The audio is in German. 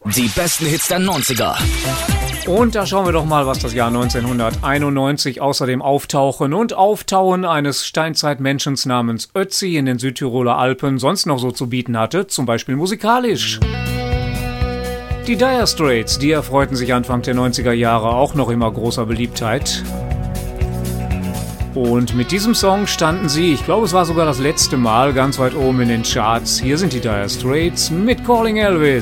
Die besten Hits der 90er. Und da schauen wir doch mal, was das Jahr 1991 außer dem Auftauchen und Auftauen eines Steinzeitmenschens namens Ötzi in den Südtiroler Alpen sonst noch so zu bieten hatte, zum Beispiel musikalisch. Die Dire Straits, die erfreuten sich Anfang der 90er Jahre auch noch immer großer Beliebtheit. Und mit diesem Song standen sie, ich glaube es war sogar das letzte Mal, ganz weit oben in den Charts. Hier sind die Dire Straits mit Calling Elvis.